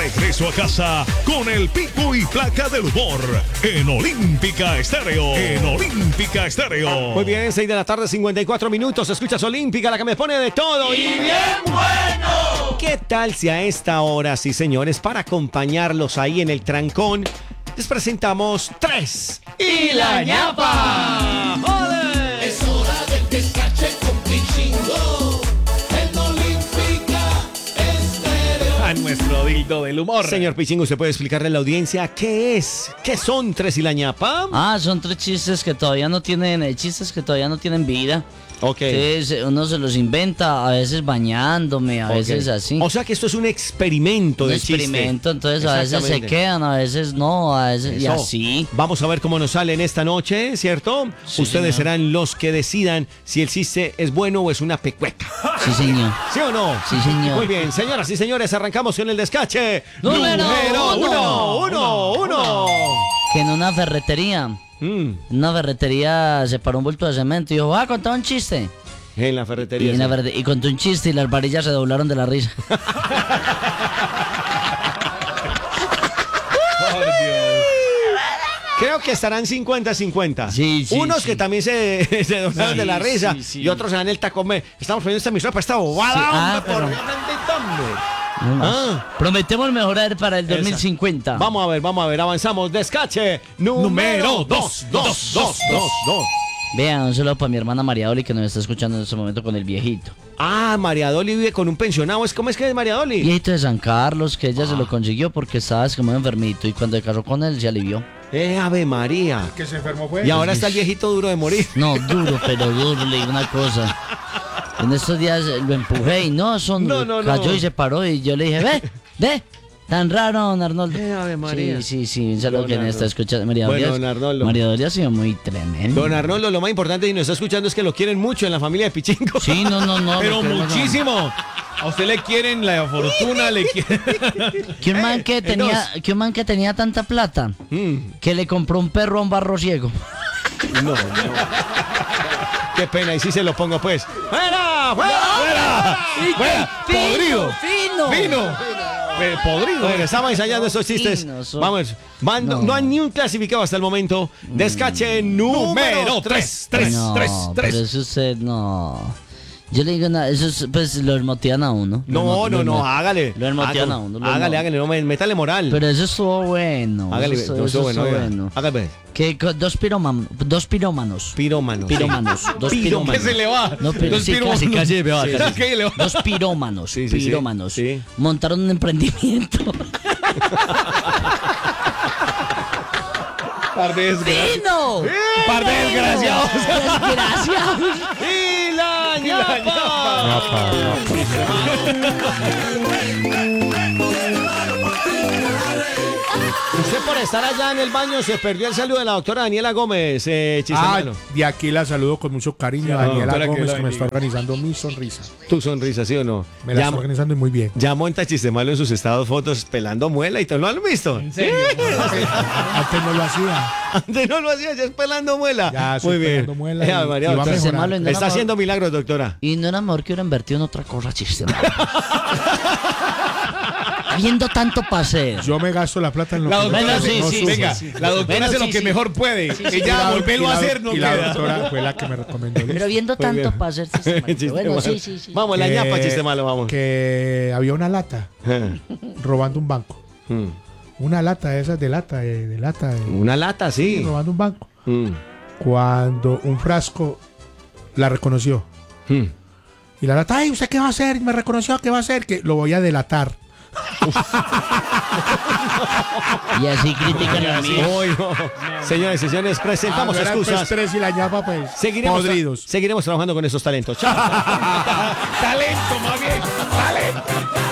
Regreso a casa con el pico y placa del humor en Olímpica Estéreo. Muy bien, 6 de la tarde, 54 minutos. Escuchas Olímpica, la que me pone de todo. ¡Y bien bueno! ¿Qué tal si a esta hora, sí señores, para acompañarlos ahí en el trancón, les presentamos 3 ¡Y la ñapa! ¡Joder! Es hora del descache con Pichingo en Olímpica Estéreo. A nuestro dildo del humor. Señor Pichingo, ¿usted puede explicarle a la audiencia qué son 3 y la ñapa? Son 3 chistes que todavía no tienen vida. Ok. Entonces uno se los inventa, a veces bañándome, a veces así. O sea que esto es un experimento Un de experimento, entonces a veces se Exactamente. quedan, a veces no, a veces y Eso. así. Vamos a ver cómo nos sale en esta noche, ¿cierto? Sí, Ustedes señor. serán los que decidan si el chiste es bueno o es una pecueca. Sí, señor. ¿Sí o no? Sí, señor. Muy bien, señoras y señores, arrancamos con el descache. Número uno. Que en una ferretería, se paró un bulto de cemento y dijo, voy a contar un chiste. En la ferretería. Y contó un chiste y las varillas se doblaron de la risa. Creo que estarán 50-50. Sí, Unos sí. que también se doblaron Sí, de la risa sí. y otros se dan el taco. Estamos poniendo esta emisora para esta bobada. Sí, hombre, pero- por Dios bendito, hombre. No más. Prometemos mejorar para el Esa. 2050. Vamos a ver, avanzamos. Descache número 2. Vean, un saludo para mi hermana María Doli que nos está escuchando en este momento con el viejito. Ah, María Doli vive con un pensionado. ¿Cómo es que es María Doli? Viejito de San Carlos, que ella se lo consiguió porque estaba como enfermito y cuando se casó con él se alivió. Ave María. Que se enfermó fue. Y ahora está el viejito duro de morir. No, duro, pero duro, le digo una cosa. En estos días lo empujé y no, cayó y se paró y yo le dije, ve, tan raro, don Arnoldo. Ave María. Sí, un saludo Don que me Arnoldo. está escuchando. María Bueno, Doli, don Arnoldo. María Doli ha sido muy tremendo. Don Arnoldo, lo más importante y nos está escuchando es que lo quieren mucho en la familia de Pichingo. Sí, no. Pero lo queremos, muchísimo. A usted le quieren la fortuna, le quieren. Que un man que tenía tanta plata que le compró un perro a un barro ciego. No. Qué pena, y si se lo pongo pues. ¡Fuera! ¡Podrido! ¡Fino! Podrido. Bueno, estamos ensayando esos chistes. Finos, Vamos, no hay ni un clasificado hasta el momento. Descache número 3. No, pero eso usted no. Yo le digo nada, pues lo motivan a uno. No, hágale. Lo motivan a uno. Hágale, no, métale moral. Pero eso estuvo bueno. Hágale, eso eso estuvo bueno. bueno. Hágale. Que dos pirómanos. Pirómanos. Dos pirómanos. ¿Qué se le va? No, pero Dos sí, pirómanos. casi me va. Sí, casi. ¿Qué le va? Dos pirómanos. Sí. Pirómanos. Sí. Montaron un emprendimiento. Par de desgraciados. ¡Fino! Par de desgraciados. Desgraciados. ¡Y la ñapa! Usted por estar allá en el baño se perdió el saludo de la doctora Daniela Gómez, Chisamano. De aquí la saludo con mucho cariño a Daniela para que Gómez, la que me está bendiga. organizando mi sonrisa. Tu sonrisa, ¿sí o no? Me la está organizando y muy bien. Ya monta Chistemalo en sus estados fotos pelando muela y todo. ¿Lo han visto? ¿En serio? Antes no lo hacía. Antes no lo hacía, ya es pelando muela. Ya estoy muy bien. pelando muela Ave y María, va doctora. mejorando. Malo, y no era Está mejor- haciendo milagros, doctora. Y no era mejor que hubiera invertido en otra cosa, chiste. Habiendo tanto paseo. Yo me gasto la plata en lo La que doctora, Bueno, sí, sí, sí, sí, venga, sí. la doctora Bueno, hace sí, lo que sí. mejor puede. Ella volverlo a hacer no y la queda. doctora fue la que me recomendó. Pero viendo Muy tanto bien. paseo. Bueno, sí. Vamos, la ñapa, Chistemalo, vamos. Que había una lata robando un banco. Una lata de esas de lata. Una lata, sí. Robando un banco. Mm. Cuando un frasco la reconoció. Mm. Y la lata, ay, ¿usted qué va a hacer? Me reconoció, ¿qué va a hacer? Que lo voy a delatar. Y así critican a mí. Uy, no. Señores y señores, presentamos Ah, no eran excusas. tres y la ñapa, pues. Seguiremos trabajando con esos talentos. Chao. Talento, más bien. Talento.